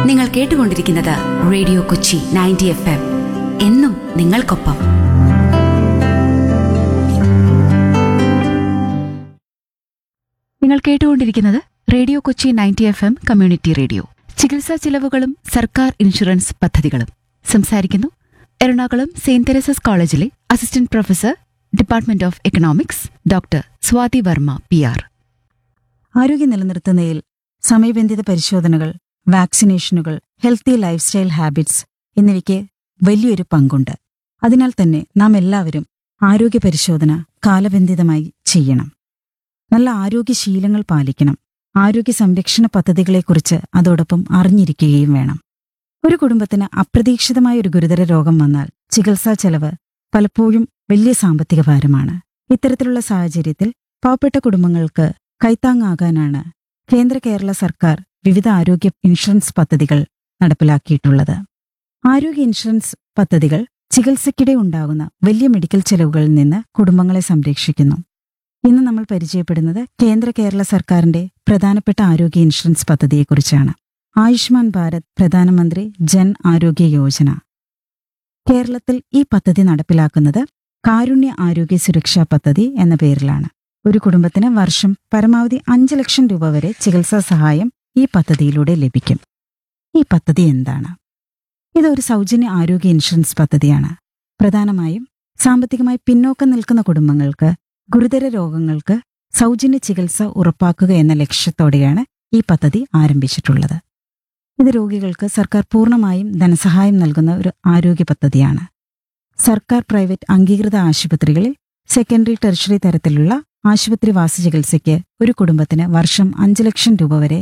നിങ്ങൾ കേട്ടുകൊണ്ടിരിക്കുന്നത് radio Kochi 90 FM. എന്നും നിങ്ങൾക്കൊപ്പം. നിങ്ങൾ കേട്ടുകൊണ്ടിരിക്കുന്നത് radio Kochi 90 FM community radio. ചികിത്സാ ചിലവുകളും സർക്കാർ ഇൻഷുറൻസ് പദ്ധതികളും. സംസാരിക്കുന്നു എറണാകുളം സെയിന്റ് തെരേസസ് കോളേജിലെ assistant professor, department of economics, doctor Swathi Varma PR. ആരോഗ്യം നിലനിർത്തുന്നതിൽ സമയബന്ധിത പരിശോധനകൾ, വാക്സിനേഷനുകൾ, ഹെൽത്തി ലൈഫ് സ്റ്റൈൽ ഹാബിറ്റ്സ് എന്നിവയ്ക്ക് വലിയൊരു പങ്കുണ്ട്. അതിനാൽ തന്നെ നാം എല്ലാവരും ആരോഗ്യ പരിശോധന കാലബന്ധിതമായി ചെയ്യണം. നല്ല ആരോഗ്യശീലങ്ങൾ പാലിക്കണം. ആരോഗ്യ സംരക്ഷണ പദ്ധതികളെക്കുറിച്ച് അതോടൊപ്പം അറിഞ്ഞിരിക്കുകയും വേണം. ഒരു കുടുംബത്തിന് അപ്രതീക്ഷിതമായ ഒരു ഗുരുതര രോഗം വന്നാൽ ചികിത്സാ ചെലവ് പലപ്പോഴും വലിയ സാമ്പത്തിക ഭാരമാണ്. ഇത്തരത്തിലുള്ള സാഹചര്യത്തിൽ പാവപ്പെട്ട കുടുംബങ്ങൾക്ക് കൈത്താങ്ങാകാനാണ് കേരള സർക്കാർ വിവിധ ആരോഗ്യ ഇൻഷുറൻസ് പദ്ധതികൾ നടപ്പിലാക്കിയിട്ടുള്ളത്. ആരോഗ്യ ഇൻഷുറൻസ് പദ്ധതികൾ ചികിത്സയ്ക്കിടെ ഉണ്ടാകുന്ന വലിയ മെഡിക്കൽ ചെലവുകളിൽ നിന്ന് കുടുംബങ്ങളെ സംരക്ഷിക്കുന്നു. ഇന്ന് നമ്മൾ പരിചയപ്പെടുന്നത് കേരള സർക്കാരിന്റെ പ്രധാനപ്പെട്ട ആരോഗ്യ ഇൻഷുറൻസ് പദ്ധതിയെക്കുറിച്ചാണ്. ആയുഷ്മാൻ ഭാരത് പ്രധാനമന്ത്രി ജൻ ആരോഗ്യ യോജന. കേരളത്തിൽ ഈ പദ്ധതി നടപ്പിലാക്കുന്നത് കാരുണ്യ ആരോഗ്യ സുരക്ഷാ പദ്ധതി എന്ന പേരിലാണ്. ഒരു കുടുംബത്തിന് വർഷം പരമാവധി 5 ലക്ഷം രൂപ വരെ ചികിത്സാ സഹായം ഈ പദ്ധതിയിലൂടെ ലഭിക്കും. ഈ പദ്ധതി എന്താണ്? ഇതൊരു സൗജന്യ ആരോഗ്യ ഇൻഷുറൻസ് പദ്ധതിയാണ്. പ്രധാനമായും സാമ്പത്തികമായി പിന്നോക്കം നിൽക്കുന്ന കുടുംബങ്ങൾക്ക് ഗുരുതര രോഗങ്ങൾക്ക് സൗജന്യ ചികിത്സ ഉറപ്പാക്കുക എന്ന ലക്ഷ്യത്തോടെയാണ് ഈ പദ്ധതി ആരംഭിച്ചിട്ടുള്ളത്. ഇത് രോഗികൾക്ക് സർക്കാർ പൂർണ്ണമായും ധനസഹായം നൽകുന്ന ഒരു ആരോഗ്യ പദ്ധതിയാണ്. സർക്കാർ പ്രൈവറ്റ് അംഗീകൃത ആശുപത്രികളിൽ സെക്കൻഡറി ടെറിഷറി തരത്തിലുള്ള ആശുപത്രിവാസ ചികിത്സയ്ക്ക് ഒരു കുടുംബത്തിന് വർഷം 5 ലക്ഷം രൂപ വരെ